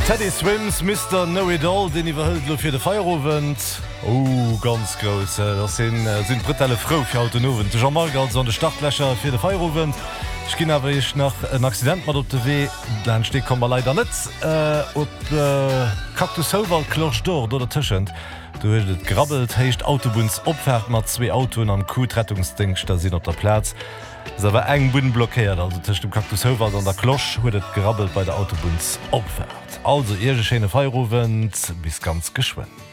Teddy Swims, Mr. Know It All, den iwwerhëlt lo fir de Feierowend. Oh, ganz groß. Das sind brutale Frau für Autonoven. Jean-Marc als an de Startlächer fir de Feierowend. Ich ginn awer ich nach en Accident mat op de W, dann steht kom leider net op Cactus Hoval kloch dort oder tschend. Du huet et grabbelt, heicht Autobuns opfährt mat 2 Autoen am Kutrettungsdingcht, da sinn op der Platz. Se war eng Buden blockiert, also tcht dem Cactus Hoval an der Klosch huet et grabbelt bei der Autobuns opfährt. Also Ege Schene Feierowend bis ganz geschwen.